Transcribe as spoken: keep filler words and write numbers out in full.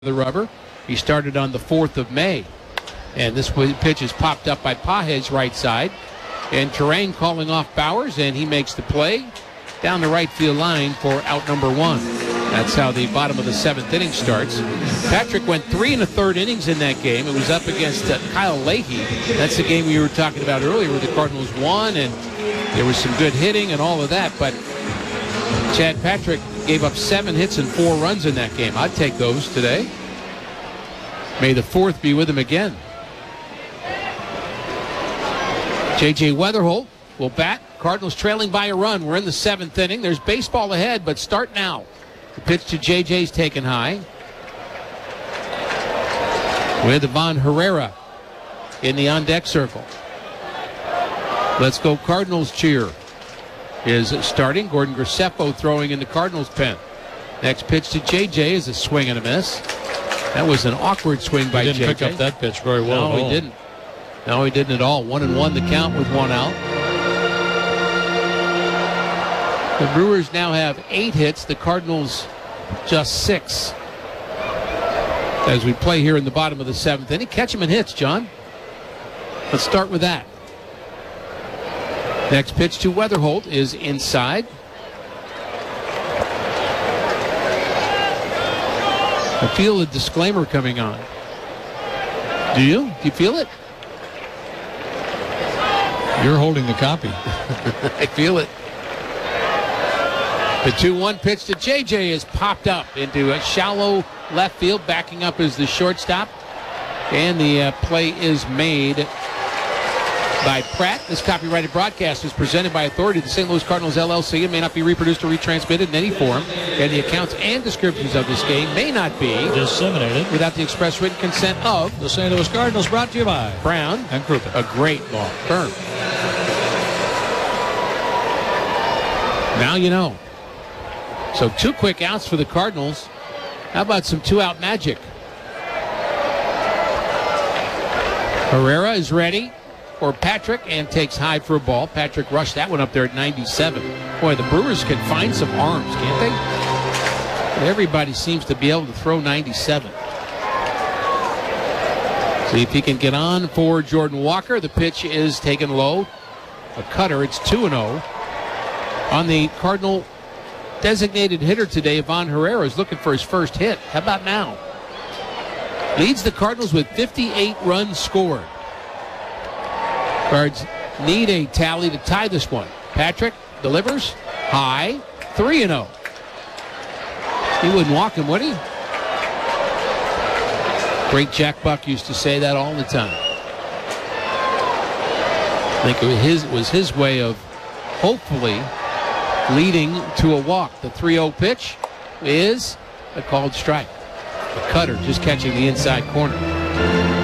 the rubber. He started on the fourth of May. And this pitch is popped up by Pages right side. And Terrain calling off Bowers, and he makes the play down the right field line for out number one. That's how the bottom of the seventh inning starts. Patrick went three and a third innings in that game. It was up against uh, Kyle Leahy. That's the game we were talking about earlier where the Cardinals won, and there was some good hitting and all of that. But Chad Patrick gave up seven hits and four runs in that game. I'd take those today. May the fourth be with him again. J J Weatherholt will bat. Cardinals trailing by a run. We're in the seventh inning. There's baseball ahead, but start now. The pitch to J J's taken high. With Ivan Herrera in the on-deck circle. Let's go Cardinals cheer is starting. Gordon Graceffo throwing in the Cardinals pen. Next pitch to J J is a swing and a miss. That was an awkward swing by J J. He didn't pick up that pitch very well. No, he didn't. No, he didn't at all. One and one the count with one out. The Brewers now have eight hits. The Cardinals just six. As we play here in the bottom of the seventh inning. Catch him in hits, John. Let's start with that. Next pitch to Weatherholt is inside. I feel a disclaimer coming on. Do you? Do you feel it? You're holding the copy. I feel it. The two one pitch to J J is popped up into a shallow left field. Backing up is the shortstop. And the uh, play is made by Pratt. This copyrighted broadcast is presented by authority of the Saint Louis Cardinals, L L C, and may not be reproduced or retransmitted in any form. And the accounts and descriptions of this game may not be disseminated without the express written consent of the Saint Louis Cardinals. Brought to you by Brown and Crouppen. A great ball. Firm. Now you know. So two quick outs for the Cardinals. How about some two-out magic? Herrera is ready for Patrick and takes high for a ball. Patrick rushed that one up there at ninety-seven. Boy, the Brewers can find some arms, can't they? Everybody seems to be able to throw ninety-seven. See if he can get on for Jordan Walker. The pitch is taken low. A cutter. It's two and oh. On the Cardinal designated hitter today, Ivan Herrera is looking for his first hit. How about now? Leads the Cardinals with fifty-eight runs scored. Cards need a tally to tie this one. Patrick delivers high, three and oh. He wouldn't walk him, would he? Great Jack Buck used to say that all the time. I think it was his, it was his way of hopefully leading to a walk. The three oh pitch is a called strike. The cutter just catching the inside corner.